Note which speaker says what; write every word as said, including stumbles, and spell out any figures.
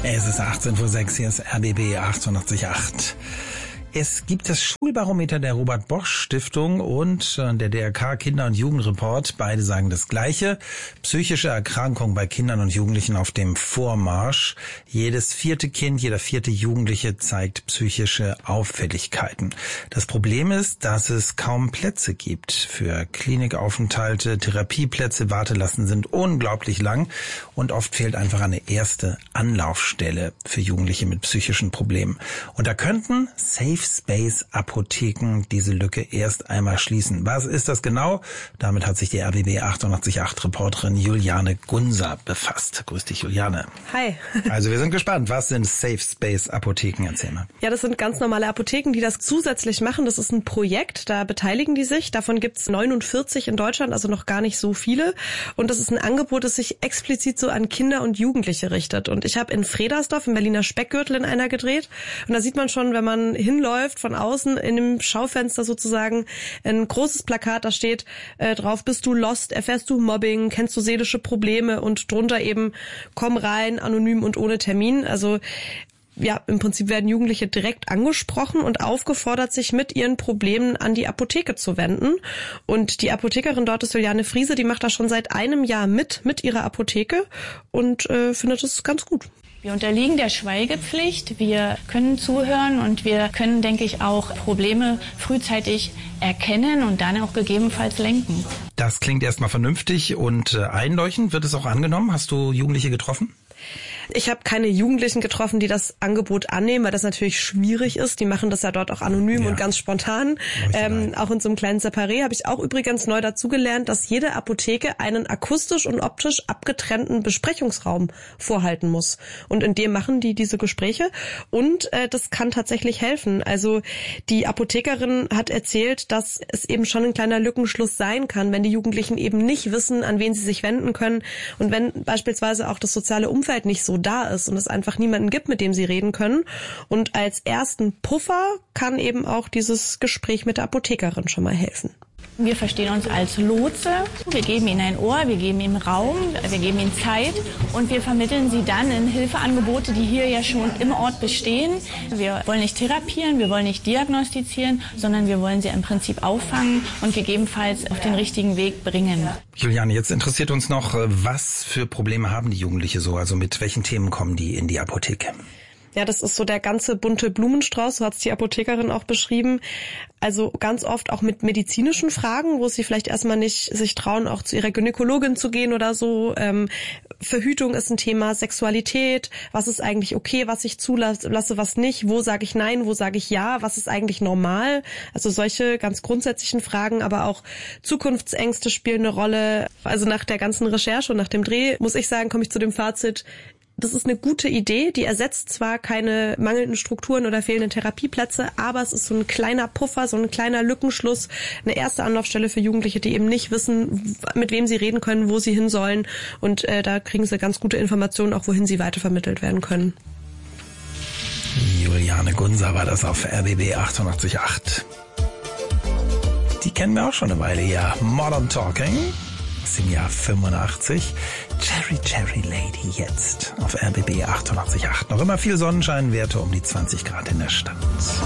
Speaker 1: Es ist achtzehn Uhr sechs, hier ist R B B achtundachtzig Komma acht. Es gibt das Schulbarometer der Robert-Bosch-Stiftung und der D R K Kinder- und Jugendreport. Beide sagen das Gleiche. Psychische Erkrankung bei Kindern und Jugendlichen auf dem Vormarsch. Jedes vierte Kind, jeder vierte Jugendliche zeigt psychische Auffälligkeiten. Das Problem ist, dass es kaum Plätze gibt für Klinikaufenthalte. Therapieplätze, Wartelasten sind unglaublich lang und oft fehlt einfach eine erste Anlaufstelle für Jugendliche mit psychischen Problemen. Und da könnten Safe Space Apotheken diese Lücke erst einmal schließen. Was ist das genau? Damit hat sich die R B B achtundachtzig Komma acht Reporterin Juliane Gunser befasst. Grüß dich, Juliane.
Speaker 2: Hi.
Speaker 1: Also wir sind gespannt. Was sind Safe Space Apotheken? Erzähl mal.
Speaker 2: Ja, das sind ganz normale Apotheken, die das zusätzlich machen. Das ist ein Projekt, da beteiligen die sich. Davon gibt's neunundvierzig in Deutschland, also noch gar nicht so viele. Und das ist ein Angebot, das sich explizit so an Kinder und Jugendliche richtet. Und ich habe in Fredersdorf im Berliner Speckgürtel in einer gedreht. Und da sieht man schon, wenn man hinläuft, von außen in dem Schaufenster sozusagen ein großes Plakat, da steht äh, drauf, bist du lost, erfährst du Mobbing, kennst du seelische Probleme und drunter eben komm rein, anonym und ohne Termin. Also ja, im Prinzip werden Jugendliche direkt angesprochen und aufgefordert, sich mit ihren Problemen an die Apotheke zu wenden. Und die Apothekerin dort ist Juliane Friese, die macht das schon seit einem Jahr mit, mit ihrer Apotheke und äh, findet es ganz gut.
Speaker 3: Wir unterliegen der Schweigepflicht, wir können zuhören und wir können, denke ich, auch Probleme frühzeitig erkennen und dann auch gegebenenfalls lenken.
Speaker 1: Das klingt erstmal vernünftig und einleuchtend. Wird es auch angenommen? Hast du Jugendliche getroffen?
Speaker 2: Ich habe keine Jugendlichen getroffen, die das Angebot annehmen, weil das natürlich schwierig ist. Die machen das ja dort auch anonym ja. und ganz spontan. Ähm, auch in so einem kleinen Separé habe ich auch übrigens neu dazugelernt, dass jede Apotheke einen akustisch und optisch abgetrennten Besprechungsraum vorhalten muss. Und in dem machen die diese Gespräche. Und äh, das kann tatsächlich helfen. Also die Apothekerin hat erzählt, dass es eben schon ein kleiner Lückenschluss sein kann, wenn die Jugendlichen eben nicht wissen, an wen sie sich wenden können. Und wenn beispielsweise auch das soziale Umfeld nicht so da ist und es einfach niemanden gibt, mit dem sie reden können. Und als ersten Puffer kann eben auch dieses Gespräch mit der Apothekerin schon mal helfen.
Speaker 3: Wir verstehen uns als Lotse. Wir geben ihnen ein Ohr, wir geben ihnen Raum, wir geben ihnen Zeit und wir vermitteln sie dann in Hilfeangebote, die hier ja schon im Ort bestehen. Wir wollen nicht therapieren, wir wollen nicht diagnostizieren, sondern wir wollen sie im Prinzip auffangen und gegebenenfalls auf den richtigen Weg bringen.
Speaker 1: Juliane, jetzt interessiert uns noch, was für Probleme haben die Jugendliche so? Also mit welchen Themen kommen die in die Apotheke?
Speaker 2: Ja, das ist so der ganze bunte Blumenstrauß, so hat es die Apothekerin auch beschrieben. Also ganz oft auch mit medizinischen Fragen, wo sie vielleicht erstmal nicht sich trauen, auch zu ihrer Gynäkologin zu gehen oder so. Ähm, Verhütung ist ein Thema, Sexualität, was ist eigentlich okay, was ich zulasse, was nicht, wo sage ich nein, wo sage ich ja, was ist eigentlich normal? Also solche ganz grundsätzlichen Fragen, aber auch Zukunftsängste spielen eine Rolle. Also nach der ganzen Recherche und nach dem Dreh, muss ich sagen, komme ich zu dem Fazit, das ist eine gute Idee, die ersetzt zwar keine mangelnden Strukturen oder fehlenden Therapieplätze, aber es ist so ein kleiner Puffer, so ein kleiner Lückenschluss, eine erste Anlaufstelle für Jugendliche, die eben nicht wissen, mit wem sie reden können, wo sie hin sollen und äh, da kriegen sie ganz gute Informationen, auch wohin sie weitervermittelt werden können.
Speaker 1: Juliane Gunser war das auf R B B achtundachtzig Komma acht. Die kennen wir auch schon eine Weile, ja. Modern Talking. Ist im Jahr fünfundachtzig. Cherry Cherry Lady jetzt auf R B B achtundachtzig Komma acht. Noch immer viel Sonnenschein, Werte um die zwanzig Grad in der Stadt.